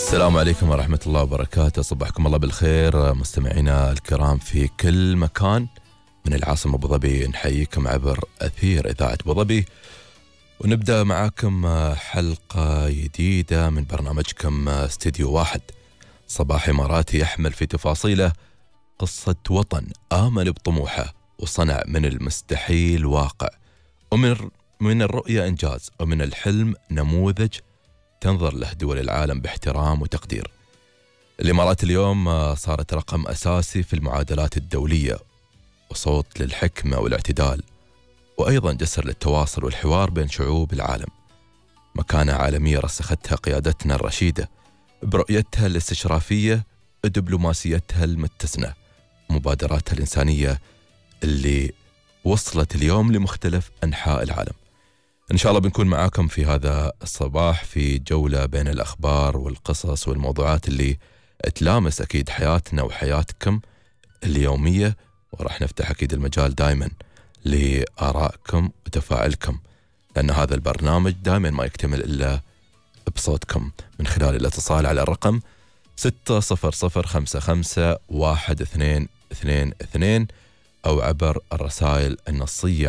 السلام عليكم ورحمة الله وبركاته. صبحكم الله بالخير مستمعينا الكرام في كل مكان من العاصمة أبو ظبي. نحييكم عبر أثير إذاعة أبو ظبي، ونبدأ معاكم حلقة جديدة من برنامجكم استديو واحد، صباح إماراتي يحمل في تفاصيله قصة وطن آمن بطموحه وصنع من المستحيل واقع، ومن الرؤية إنجاز، ومن الحلم نموذج تنظر له دول العالم باحترام وتقدير. الإمارات اليوم صارت رقم أساسي في المعادلات الدولية، وصوت للحكمة والاعتدال، وأيضا جسر للتواصل والحوار بين شعوب العالم. مكانة عالمية رسختها قيادتنا الرشيدة برؤيتها الاستشرافية، دبلوماسيتها المتزنة، ومبادراتها الإنسانية اللي وصلت اليوم لمختلف أنحاء العالم. إن شاء الله بنكون معاكم في هذا الصباح في جولة بين الأخبار والقصص والموضوعات اللي تلامس أكيد حياتنا وحياتكم اليومية، وراح نفتح أكيد المجال دائما لآرائكم وتفاعلكم، لأن هذا البرنامج دائما ما يكتمل إلا بصوتكم من خلال الاتصال على الرقم 600551222 أو عبر الرسائل النصية